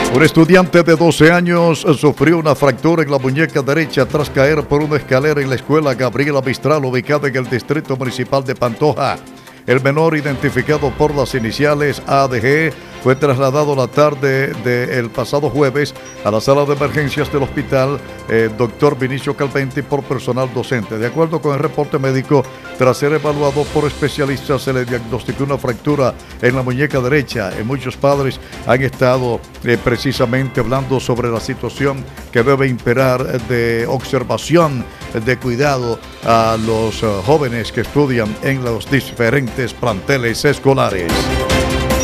Un estudiante de 12 años sufrió una fractura en la muñeca derecha tras caer por una escalera en la escuela Gabriela Mistral, ubicada en el distrito municipal de Pantoja. El menor, identificado por las iniciales ADG, fue trasladado la tarde del pasado jueves a la sala de emergencias del hospital Dr. Vinicio Calventi por personal docente. De acuerdo con el reporte médico, tras ser evaluado por especialistas, se le diagnosticó una fractura en la muñeca derecha. Muchos padres han estado precisamente hablando sobre la situación que debe imperar de observación, de cuidado a los jóvenes que estudian en los diferentes planteles escolares.